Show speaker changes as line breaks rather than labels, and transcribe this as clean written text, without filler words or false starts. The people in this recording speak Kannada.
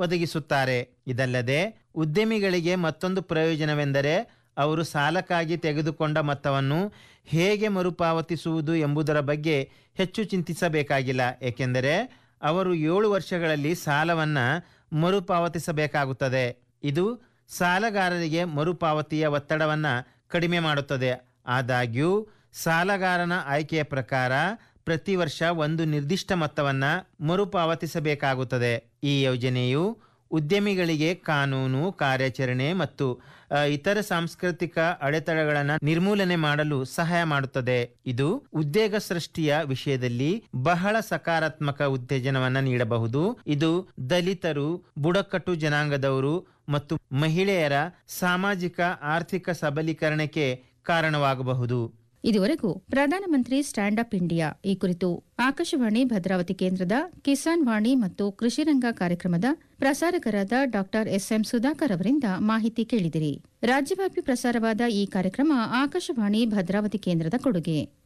ಒದಗಿಸುತ್ತಾರೆ. ಇದಲ್ಲದೆ ಉದ್ಯಮಿಗಳಿಗೆ ಮತ್ತೊಂದು ಪ್ರಯೋಜನವೆಂದರೆ ಅವರು ಸಾಲಕ್ಕಾಗಿ ತೆಗೆದುಕೊಂಡ ಮೊತ್ತವನ್ನು ಹೇಗೆ ಮರುಪಾವತಿಸುವುದು ಎಂಬುದರ ಬಗ್ಗೆ ಹೆಚ್ಚು ಚಿಂತಿಸಬೇಕಾಗಿಲ್ಲ. ಏಕೆಂದರೆ ಅವರು 7 ವರ್ಷಗಳಲ್ಲಿ ಸಾಲವನ್ನು ಮರುಪಾವತಿಸಬೇಕಾಗುತ್ತದೆ. ಇದು ಸಾಲಗಾರರಿಗೆ ಮರುಪಾವತಿಯ ಒತ್ತಡವನ್ನು ಕಡಿಮೆ ಮಾಡುತ್ತದೆ. ಆದಾಗ್ಯೂ ಸಾಲಗಾರನ ಆಯ್ಕೆಯ ಪ್ರಕಾರ ಪ್ರತಿ ವರ್ಷ ಒಂದು ನಿರ್ದಿಷ್ಟ ಮೊತ್ತವನ್ನು ಮರುಪಾವತಿಸಬೇಕಾಗುತ್ತದೆ. ಈ ಯೋಜನೆಯು ಉದ್ಯಮಿಗಳಿಗೆ ಕಾನೂನು, ಕಾರ್ಯಾಚರಣೆ ಮತ್ತು ಇತರ ಸಾಂಸ್ಕೃತಿಕ ಅಡೆತಡೆಗಳನ್ನು ನಿರ್ಮೂಲನೆ ಮಾಡಲು ಸಹಾಯ ಮಾಡುತ್ತದೆ. ಇದು ಉದ್ಯೋಗ ಸೃಷ್ಟಿಯ ವಿಷಯದಲ್ಲಿ ಬಹಳ ಸಕಾರಾತ್ಮಕ ಉತ್ತೇಜನವನ್ನು ನೀಡಬಹುದು. ಇದು ದಲಿತರು, ಬುಡಕಟ್ಟು ಜನಾಂಗದವರು ಮತ್ತು ಮಹಿಳೆಯರ ಸಾಮಾಜಿಕ ಆರ್ಥಿಕ ಸಬಲೀಕರಣಕ್ಕೆ ಕಾರಣವಾಗಬಹುದು.
ಇದುವರೆಗೂ ಪ್ರಧಾನಮಂತ್ರಿ ಸ್ಟ್ಯಾಂಡ್ ಅಪ್ ಇಂಡಿಯಾ ಈ ಕುರಿತು ಆಕಾಶವಾಣಿ ಭದ್ರಾವತಿ ಕೇಂದ್ರದ ಕಿಸಾನ್ ವಾಣಿ ಮತ್ತು ಕೃಷಿರಂಗ ಕಾರ್ಯಕ್ರಮದ ಪ್ರಸಾರಕರಾದ ಡಾ ಎಸ್ಎಂ ಸುಧಾಕರ್ ಅವರಿಂದ ಮಾಹಿತಿ ಕೇಳಿದಿರಿ. ರಾಜ್ಯವ್ಯಾಪಿ ಪ್ರಸಾರವಾದ ಈ ಕಾರ್ಯಕ್ರಮ ಆಕಾಶವಾಣಿ ಭದ್ರಾವತಿ ಕೇಂದ್ರದ ಕೊಡುಗೆ.